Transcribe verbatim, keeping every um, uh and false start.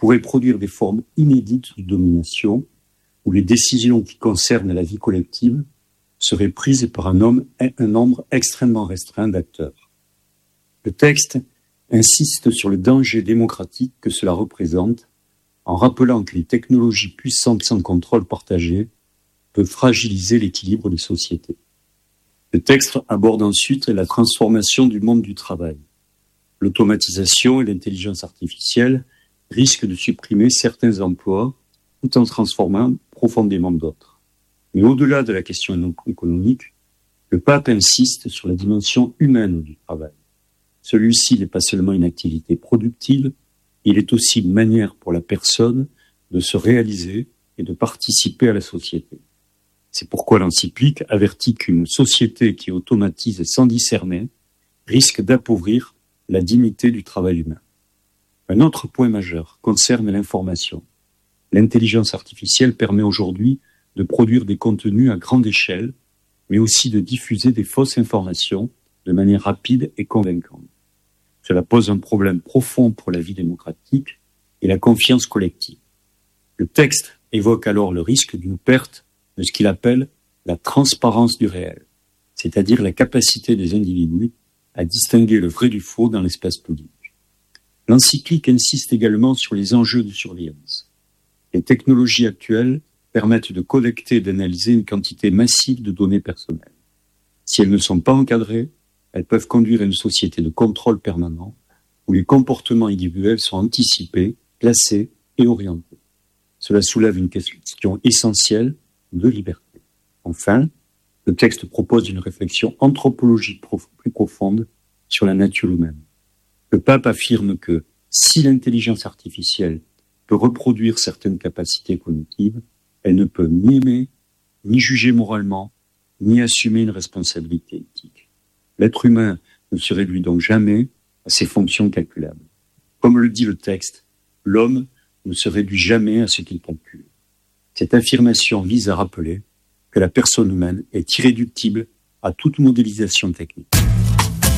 pourrait produire des formes inédites de domination où les décisions qui concernent la vie collective seraient prises par un, homme, un nombre extrêmement restreint d'acteurs. Le texte insiste sur le danger démocratique que cela représente en rappelant que les technologies puissantes sans contrôle partagé peuvent fragiliser l'équilibre des sociétés. Le texte aborde ensuite la transformation du monde du travail. L'automatisation et l'intelligence artificielle risquent de supprimer certains emplois tout en transformant profondément d'autres. Mais au-delà de la question économique, le pape insiste sur la dimension humaine du travail. Celui-ci n'est pas seulement une activité productive, il est aussi une manière pour la personne de se réaliser et de participer à la société. C'est pourquoi l'encyclique avertit qu'une société qui automatise sans discerner risque d'appauvrir la dignité du travail humain. Un autre point majeur concerne l'information. L'intelligence artificielle permet aujourd'hui de produire des contenus à grande échelle, mais aussi de diffuser des fausses informations de manière rapide et convaincante. Cela pose un problème profond pour la vie démocratique et la confiance collective. Le texte évoque alors le risque d'une perte de ce qu'il appelle la transparence du réel, c'est-à-dire la capacité des individus à distinguer le vrai du faux dans l'espace public. L'encyclique insiste également sur les enjeux de surveillance. Les technologies actuelles permettent de collecter et d'analyser une quantité massive de données personnelles. Si elles ne sont pas encadrées, elles peuvent conduire à une société de contrôle permanent où les comportements individuels sont anticipés, classés et orientés. Cela soulève une question essentielle de liberté. Enfin, le texte propose une réflexion anthropologique prof- plus profonde sur la nature humaine. Le pape affirme que si l'intelligence artificielle peut reproduire certaines capacités cognitives, elle ne peut ni aimer, ni juger moralement, ni assumer une responsabilité éthique. L'être humain ne se réduit donc jamais à ses fonctions calculables. Comme le dit le texte, l'homme ne se réduit jamais à ce qu'il calcule. Cette affirmation vise à rappeler que la personne humaine est irréductible à toute modélisation technique.